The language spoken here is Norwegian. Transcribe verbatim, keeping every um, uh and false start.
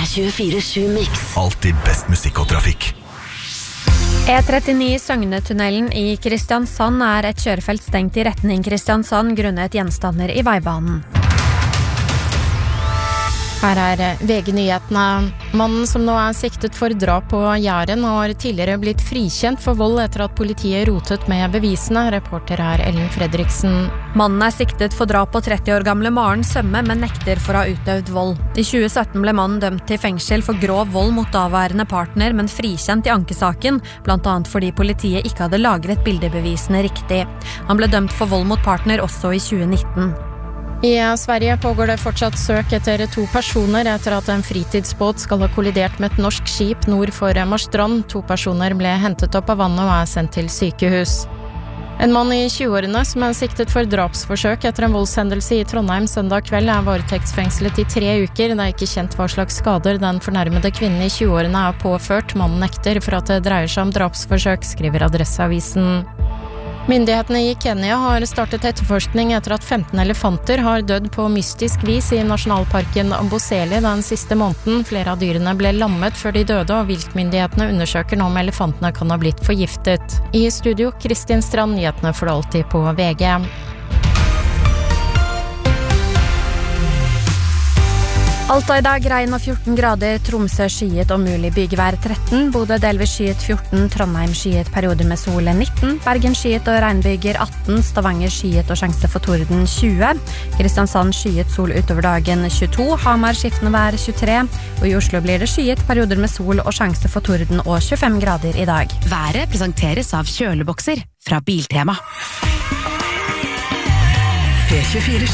tjuefire sju Mix. Alltid best musikk og trafikk. E trettini Søgnetunnelen i Kristiansand er et kjørefelt stengt i retning Kristiansand grunnet gjenstander i veibanen. Her er V G-nyhetene. Mannen som nå er siktet for drap på Jæren har tidligere blitt frikjent for vold etter at politiet rotet med bevisene. Reporter er Ellen Fredriksen. Mannen er siktet for drap på tretti år gamle Maren Sømme, men nekter for å ha utøvd vold. I tjue sytten ble mannen dømt til fengsel for grov vold mot daværende partner, men frikjent i ankesaken, blant annet fordi politiet ikke hadde lagret bildebevisene riktig. Han ble dømt for vold mot partner også i tjue nitten. I Sverige pågår det fortsatt søk etter to personer etter at en fritidsbåt skal ha kollidert med et norsk skip nord for Marstrand. To personer ble hentet opp av vannet og er sendt til sykehus. En mann i tjueårene som er siktet for drapsforsøk etter en voldshendelse i Trondheim søndag kveld er varetektsfengslet i tre uker. Det er ikke kjent hva slags skader den fornærmede kvinnen i tjueårene er påført. Mannen nekter for at det dreier seg om drapsforsøk, skriver Adresseavisen. Myndighetene i Kenya har startet etterforskning etter at femten elefanter har dødd på mystisk vis i nasjonalparken Amboseli den siste måneden. Flere av dyrene ble lammet før de døde, og viltmyndighetene undersøker nå om elefantene kan ha blitt forgiftet. I studio, Kristin Strand, nyhetene for alltid på V G. Alta i dag regn og fjorten grader, Tromsø skyet og mulig bygevær tretten, Bodø delvis skyet fjorten, Trondheim skyet perioder med sol nitten, Bergen skyet og regnbyger atten, Stavanger skyet og sjanse for torden tjue, Kristiansand skyet sol utover dagen tjueto, Hamar skiftende vær tjuetre, og i Oslo blir det skyet perioder med sol og sjanse for torden og tjuefem grader i dag. Været presenteres av kjølebokser fra Biltema. P tjuefire